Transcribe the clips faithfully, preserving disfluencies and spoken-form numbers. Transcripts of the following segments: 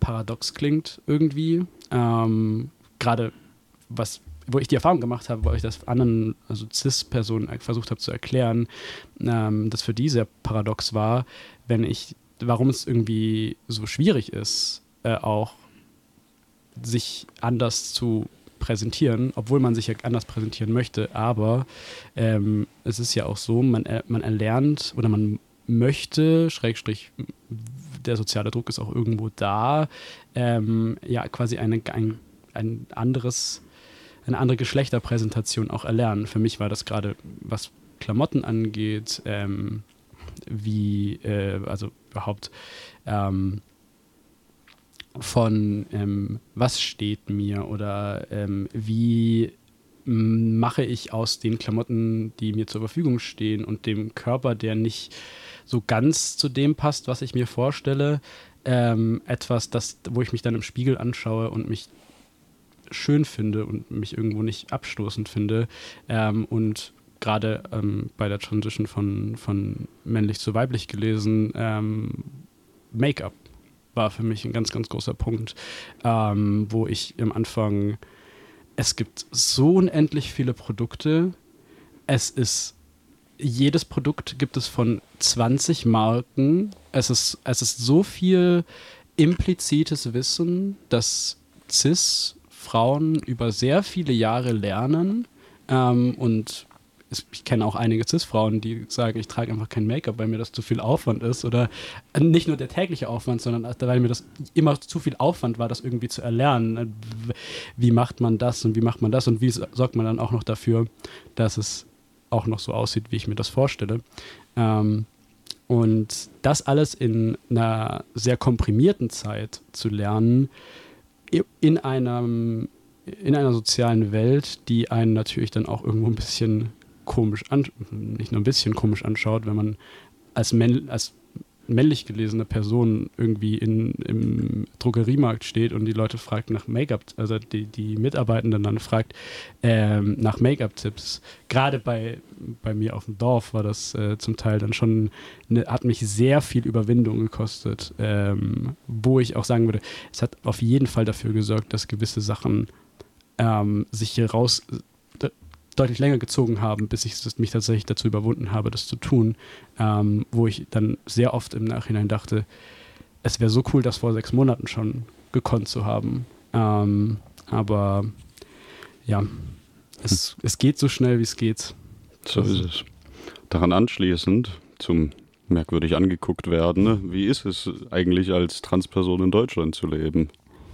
paradox klingt irgendwie. Ähm, Gerade was, wo ich die Erfahrung gemacht habe, wo ich das anderen, also Cis-Personen versucht habe zu erklären, ähm, das für die sehr paradox war, wenn ich, warum es irgendwie so schwierig ist, äh, auch sich anders zu präsentieren, obwohl man sich ja anders präsentieren möchte, aber ähm, es ist ja auch so, man, er, man erlernt oder man möchte, Schrägstrich, der soziale Druck ist auch irgendwo da, ähm, ja quasi eine, ein, ein anderes, eine andere Geschlechterpräsentation auch erlernen. Für mich war das gerade, was Klamotten angeht, ähm, wie, äh, also überhaupt ähm, von ähm, was steht mir oder ähm, wie m, mache ich aus den Klamotten, die mir zur Verfügung stehen und dem Körper, der nicht so ganz zu dem passt, was ich mir vorstelle, ähm, etwas, das, wo ich mich dann im Spiegel anschaue und mich schön finde und mich irgendwo nicht abstoßend finde. Ähm, und gerade ähm, bei der Transition von, von männlich zu weiblich gelesen, ähm, Make-up war für mich ein ganz, ganz großer Punkt, ähm, wo ich am Anfang, es gibt so unendlich viele Produkte, es ist, jedes Produkt gibt es von zwanzig Marken, es ist, es ist so viel implizites Wissen, dass Cis-Frauen über sehr viele Jahre lernen ähm, und ich kenne auch einige Cis-Frauen, die sagen, ich trage einfach kein Make-up, weil mir das zu viel Aufwand ist oder nicht nur der tägliche Aufwand, sondern weil mir das immer zu viel Aufwand war, das irgendwie zu erlernen. Wie macht man das und wie macht man das und wie sorgt man dann auch noch dafür, dass es auch noch so aussieht, wie ich mir das vorstelle. Ähm, und das alles in einer sehr komprimierten Zeit zu lernen, in einem, in einer sozialen Welt, die einen natürlich dann auch irgendwo ein bisschen komisch an, nicht nur ein bisschen komisch anschaut, wenn man als, männ, als männlich gelesene Person irgendwie in, im Drogeriemarkt steht und die Leute fragt nach Make-up, also die, die Mitarbeitenden dann fragt ähm, nach Make-up-Tipps. Gerade bei, bei mir auf dem Dorf war das äh, zum Teil dann schon, ne, hat mich sehr viel Überwindung gekostet, ähm, wo ich auch sagen würde, es hat auf jeden Fall dafür gesorgt, dass gewisse Sachen ähm, sich hier raus deutlich länger gezogen haben, bis ich mich tatsächlich dazu überwunden habe, das zu tun, ähm, wo ich dann sehr oft im Nachhinein dachte, es wäre so cool, das vor sechs Monaten schon gekonnt zu haben. Ähm, aber ja, es, hm. es geht so schnell, wie es geht. So ist es. Daran anschließend zum merkwürdig angeguckt werden, ne? Wie ist es eigentlich als Transperson in Deutschland zu leben?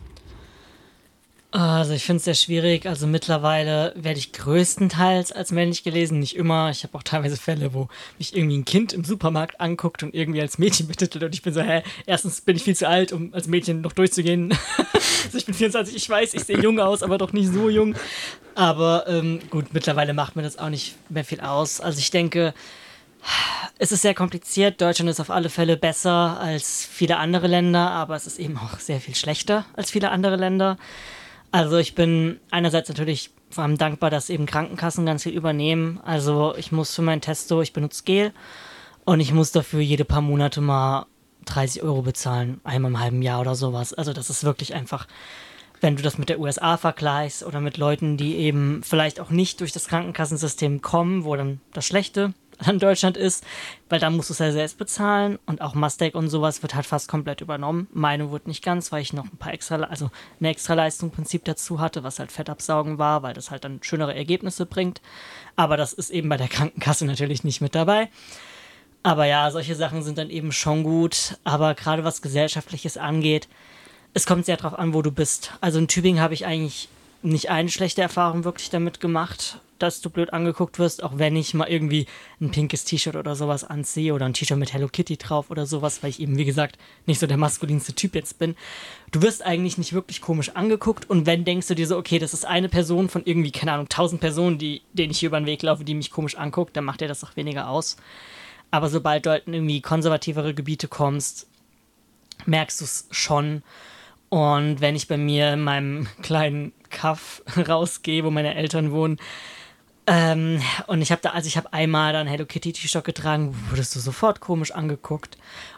Also ich finde es sehr schwierig. Also mittlerweile werde ich größtenteils als männlich gelesen, nicht immer. Ich habe auch teilweise Fälle, wo mich irgendwie ein Kind im Supermarkt anguckt und irgendwie als Mädchen betitelt und ich bin so, hä, erstens bin ich viel zu alt, um als Mädchen noch durchzugehen. Also ich bin vierundzwanzig, ich weiß, ich sehe jung aus, aber doch nicht so jung. Aber ähm, gut, mittlerweile macht mir das auch nicht mehr viel aus. Also ich denke, es ist sehr kompliziert. Deutschland ist auf alle Fälle besser als viele andere Länder, aber es ist eben auch sehr viel schlechter als viele andere Länder. Also ich bin einerseits natürlich vor allem dankbar, dass eben Krankenkassen ganz viel übernehmen. Also ich muss für mein Testo, ich benutze Gel und ich muss dafür jede paar Monate mal dreißig Euro bezahlen, einmal im halben Jahr oder sowas. Also das ist wirklich einfach, wenn du das mit der U S A vergleichst oder mit Leuten, die eben vielleicht auch nicht durch das Krankenkassensystem kommen, wo dann das Schlechte an Deutschland ist, weil da musst du es ja selbst bezahlen und auch Mustang und sowas wird halt fast komplett übernommen. Meine wurde nicht ganz, weil ich noch ein paar extra, also eine extra Leistung im Prinzip dazu hatte, was halt Fettabsaugen war, weil das halt dann schönere Ergebnisse bringt. Aber das ist eben bei der Krankenkasse natürlich nicht mit dabei. Aber ja, solche Sachen sind dann eben schon gut. Aber gerade was Gesellschaftliches angeht, es kommt sehr drauf an, wo du bist. Also in Tübingen habe ich eigentlich nicht eine schlechte Erfahrung wirklich damit gemacht, dass du blöd angeguckt wirst, auch wenn ich mal irgendwie ein pinkes T-Shirt oder sowas anziehe oder ein T-Shirt mit Hello Kitty drauf oder sowas, weil ich eben, wie gesagt, nicht so der maskulinste Typ jetzt bin. Du wirst eigentlich nicht wirklich komisch angeguckt und wenn, denkst du dir so, okay, das ist eine Person von irgendwie, keine Ahnung, tausend Personen, die, denen ich hier über den Weg laufe, die mich komisch anguckt, dann macht dir das auch weniger aus. Aber sobald du halt in irgendwie konservativere Gebiete kommst, merkst du es schon. Und wenn ich bei mir in meinem kleinen Kaff rausgehe, wo meine Eltern wohnen, ähm, und ich habe da, also ich habe einmal dann Hello Kitty T-Shirt getragen, wurdest du sofort komisch angeguckt.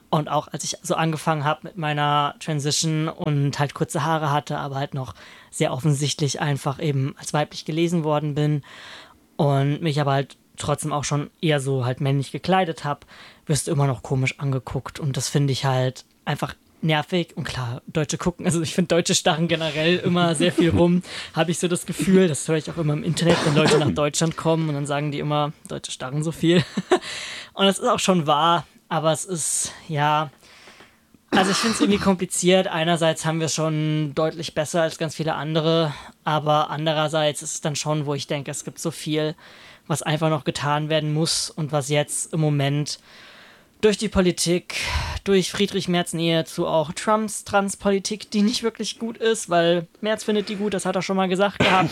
Und auch als ich so angefangen habe mit meiner Transition und halt kurze Haare hatte, aber halt noch sehr offensichtlich einfach eben als weiblich gelesen worden bin und mich aber halt trotzdem auch schon eher so halt männlich gekleidet habe, wirst du immer noch komisch angeguckt. Und das finde ich halt einfach nervig. Und klar, Deutsche gucken, also ich finde, Deutsche starren generell immer sehr viel rum, habe ich so das Gefühl. Das höre ich auch immer im Internet, wenn Leute nach Deutschland kommen und dann sagen die immer, Deutsche starren so viel. Und das ist auch schon wahr, aber es ist, ja, also ich finde es irgendwie kompliziert. Einerseits haben wir es schon deutlich besser als ganz viele andere, aber andererseits ist es dann schon, wo ich denke, es gibt so viel, was einfach noch getan werden muss und was jetzt im Moment durch die Politik, durch Friedrich Merz Nähe zu auch Trumps Transpolitik, die nicht wirklich gut ist, weil Merz findet die gut, das hat er schon mal gesagt gehabt.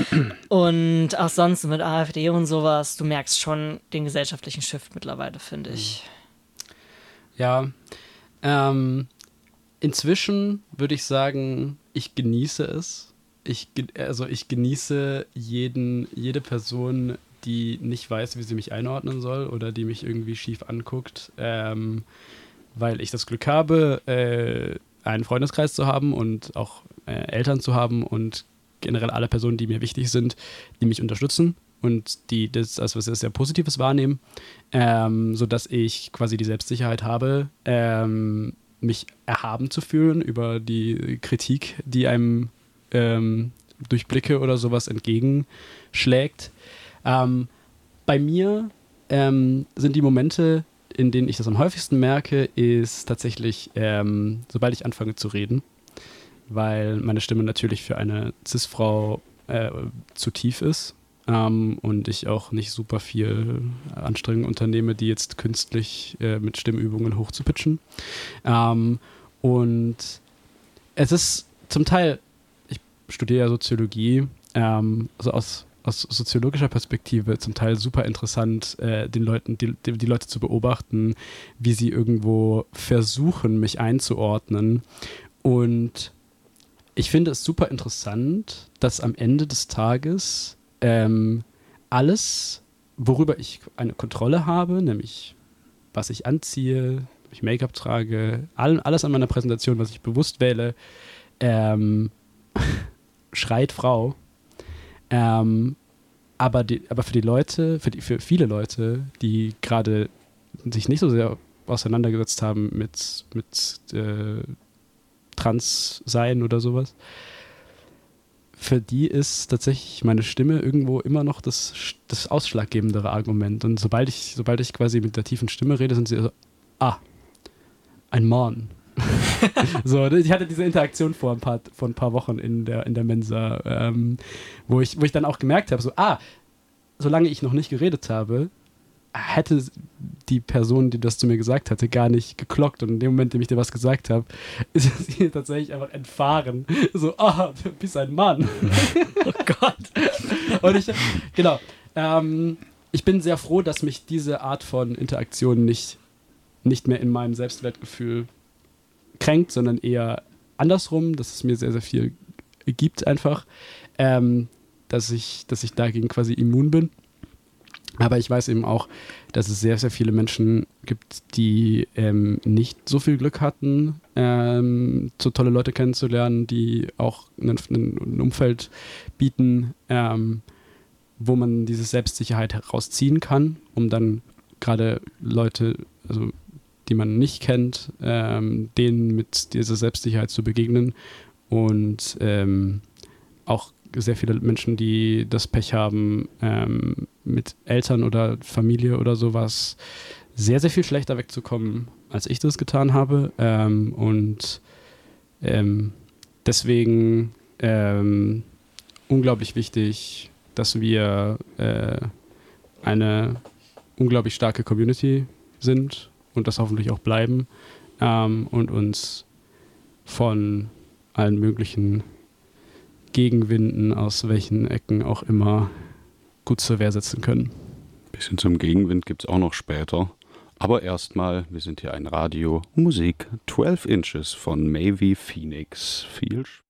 Und auch sonst mit AfD und sowas, du merkst schon den gesellschaftlichen Shift mittlerweile, finde ich. Ja, ähm, inzwischen würde ich sagen, ich genieße es. Ich, also ich genieße jeden, jede Person, die nicht weiß, wie sie mich einordnen soll oder die mich irgendwie schief anguckt, ähm, weil ich das Glück habe, äh, einen Freundeskreis zu haben und auch äh, Eltern zu haben und generell alle Personen, die mir wichtig sind, die mich unterstützen und die das als was sehr Positives wahrnehmen, ähm, sodass ich quasi die Selbstsicherheit habe, ähm, mich erhaben zu fühlen über die Kritik, die einem ähm, durch Blicke oder sowas entgegenschlägt. Ähm, bei mir ähm, sind die Momente, in denen ich das am häufigsten merke, ist tatsächlich, ähm, sobald ich anfange zu reden, weil meine Stimme natürlich für eine Cis-Frau äh, zu tief ist ähm, und ich auch nicht super viel Anstrengung unternehme, die jetzt künstlich äh, mit Stimmübungen hochzupitchen. Ähm, und es ist zum Teil, ich studiere ja Soziologie, ähm, also aus aus soziologischer Perspektive zum Teil super interessant, äh, den Leuten, die, die, die Leute zu beobachten, wie sie irgendwo versuchen, mich einzuordnen. Und ich finde es super interessant, dass am Ende des Tages ähm, alles, worüber ich eine Kontrolle habe, nämlich was ich anziehe, ob ich Make-up trage, all, alles an meiner Präsentation, was ich bewusst wähle, ähm, schreit Frau. Ähm, aber, die, aber für die Leute, für, die, für viele Leute, die gerade sich nicht so sehr auseinandergesetzt haben mit, mit äh, Trans-Sein oder sowas, für die ist tatsächlich meine Stimme irgendwo immer noch das, das ausschlaggebendere Argument. Und sobald ich, sobald ich quasi mit der tiefen Stimme rede, sind sie so, ah, ein Mann. So, ich hatte diese Interaktion vor ein paar, vor ein paar Wochen in der, in der Mensa, ähm, wo, ich, wo ich dann auch gemerkt habe, so, ah, solange ich noch nicht geredet habe, hätte die Person, die das zu mir gesagt hatte, gar nicht geklockt. Und in dem Moment, in dem ich dir was gesagt habe, ist sie tatsächlich einfach entfahren. So, ah, du bist ein Mann. Oh Gott. Und ich, genau, ähm, ich bin sehr froh, dass mich diese Art von Interaktion nicht, nicht mehr in meinem Selbstwertgefühl kränkt, sondern eher andersrum, dass es mir sehr, sehr viel gibt einfach, ähm, dass ich, dass ich dagegen quasi immun bin. Aber ich weiß eben auch, dass es sehr, sehr viele Menschen gibt, die ähm, nicht so viel Glück hatten, ähm, so tolle Leute kennenzulernen, die auch ein, ein Umfeld bieten, ähm, wo man diese Selbstsicherheit herausziehen kann, um dann gerade Leute, also die man nicht kennt, ähm, denen mit dieser Selbstsicherheit zu begegnen. Und ähm, auch sehr viele Menschen, die das Pech haben, ähm, mit Eltern oder Familie oder sowas sehr, sehr viel schlechter wegzukommen, als ich das getan habe. Ähm, und ähm, deswegen ähm, unglaublich wichtig, dass wir äh, eine unglaublich starke Community sind und das hoffentlich auch bleiben, ähm, und uns von allen möglichen Gegenwinden, aus welchen Ecken auch immer, gut zur Wehr setzen können. Bisschen zum Gegenwind gibt es auch noch später. Aber erstmal, wir sind hier ein Radio, Musik, zwölf Inches von Maevy Phoenix. Viel Spaß.